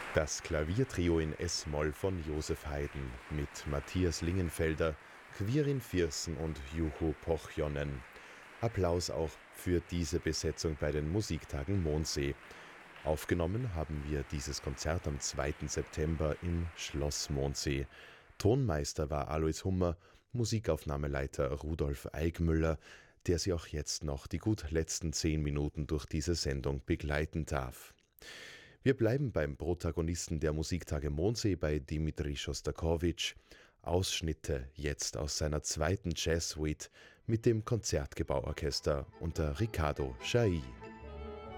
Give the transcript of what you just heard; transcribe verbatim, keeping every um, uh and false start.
Das Klaviertrio in Es-Moll von Josef Haydn mit Matthias Lingenfelder, Quirin Viersen und Juho Pochjonen. Applaus auch für diese Besetzung bei den Musiktagen Mondsee. Aufgenommen haben wir dieses Konzert am zweiten September im Schloss Mondsee. Tonmeister war Alois Hummer, Musikaufnahmeleiter Rudolf Eigmüller, der Sie auch jetzt noch die gut letzten zehn Minuten durch diese Sendung begleiten darf. Wir bleiben beim Protagonisten der Musiktage Mondsee, bei Dimitri Schostakowitsch. Ausschnitte jetzt aus seiner zweiten Jazz-Suite mit dem Konzertgebauorchester unter Riccardo Chailly.